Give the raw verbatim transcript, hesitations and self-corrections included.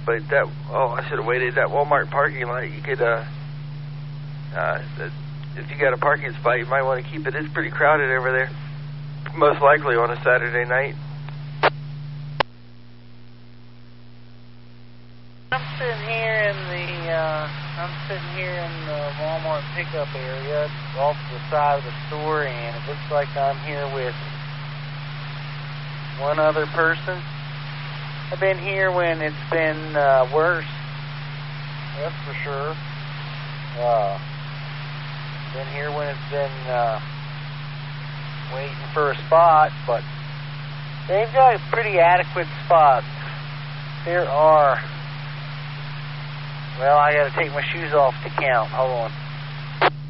but that, oh, I should have waited. That Walmart parking lot, you could, uh, uh, if you got a parking spot, you might want to keep it. It's pretty crowded over there, most likely on a Saturday night. I'm sitting here in the, uh, I'm sitting here in the Walmart pickup area off the side of the store, and it looks like I'm here with one other person. I've been here when it's been uh, worse, that's for sure. Uh, been here when it's been uh, waiting for a spot, but they've got pretty adequate spots. There are, well, I got to take my shoes off to count. Hold on.